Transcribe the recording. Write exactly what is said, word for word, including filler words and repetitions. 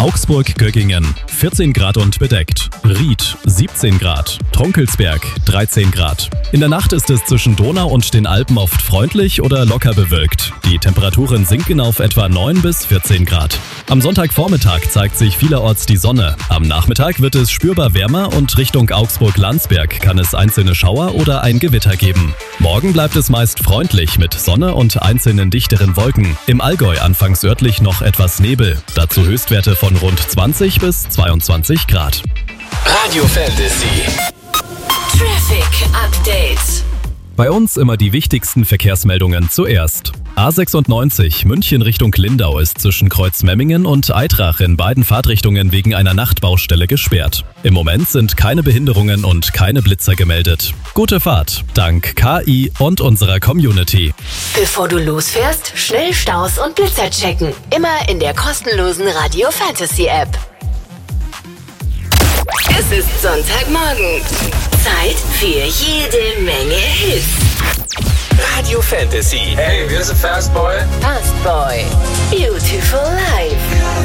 Augsburg-Göggingen vierzehn Grad und bedeckt. Ried siebzehn Grad. Trunkelsberg dreizehn Grad. In der Nacht ist es zwischen Donau und den Alpen oft freundlich oder locker bewölkt. Die Temperaturen sinken auf etwa neun bis vierzehn Grad. Am Sonntagvormittag zeigt sich vielerorts die Sonne. Am Nachmittag wird es spürbar wärmer und Richtung Augsburg-Landsberg kann es einzelne Schauer oder ein Gewitter geben. Morgen bleibt es meist freundlich mit Sonne und einzelnen dichteren Wolken. Im Allgäu anfangs örtlich noch etwas Nebel. Dazu Höchstwerte von rund zwanzig bis zweiundzwanzig Grad. Radio Fantasy Traffic Update. Bei uns immer die wichtigsten Verkehrsmeldungen zuerst. A sechsundneunzig München Richtung Lindau ist zwischen Kreuzmemmingen und Aitrach in beiden Fahrtrichtungen wegen einer Nachtbaustelle gesperrt. Im Moment sind keine Behinderungen und keine Blitzer gemeldet. Gute Fahrt, dank K I und unserer Community. Bevor du losfährst, schnell Staus und Blitzer checken. Immer in der kostenlosen Radio Fantasy App. Es ist Sonntagmorgen. Zeit für jede Menge Hits. Radio Fantasy. Hey, wir sind Fast Boy. Fast Boy. Beautiful Life.